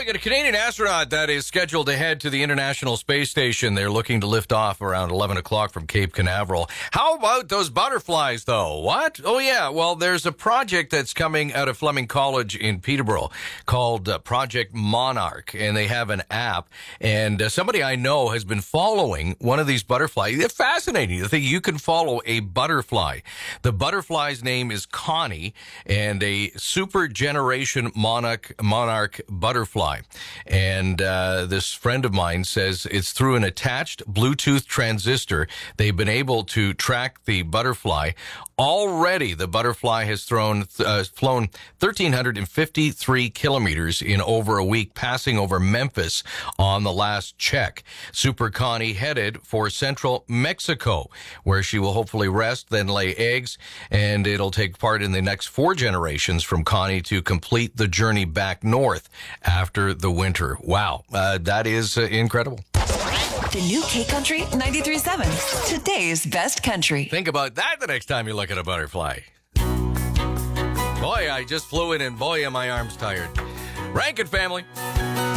we got a Canadian astronaut that is scheduled to head to the International Space Station. They're looking to lift off around 11 o'clock from Cape Canaveral. How about those butterflies, though? What? Oh, yeah. Well, there's a project that's coming out of Fleming College in Peterborough called Project Monarch, and they have an app. And somebody I know has been following one of these butterflies. They're fascinating. The thing, you can follow a butterfly. The butterfly's name is Connie, and a super generation monarch butterfly. And this friend of mine says it's through an attached Bluetooth transistor. They've been able to track the butterfly. Already, the butterfly has flown 1,353 kilometers in over a week, passing over Memphis on the last check. Super Connie headed for central Mexico, where she will hopefully rest, then lay eggs, and it'll take part in the next 4 generations from Connie to complete the journey back north after the winter. Wow, that is incredible. The new K Country 93.7, today's best country. Think about that the next time you look at a butterfly. Boy, I just flew in and boy, are my arms tired. Rankin family.